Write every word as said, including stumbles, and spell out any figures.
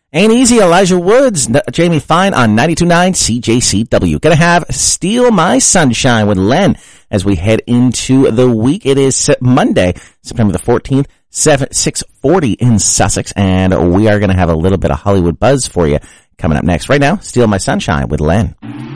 Ain't Easy, Elijah Woods, N- Jamie Fine on ninety-two point nine C J C W. Gonna have Steal My Sunshine with Len as we head into the week. It is Monday, September the fourteenth, six forty in Sussex, and we are gonna have a little bit of Hollywood buzz for you coming up next. Right now, Steal My Sunshine with Len.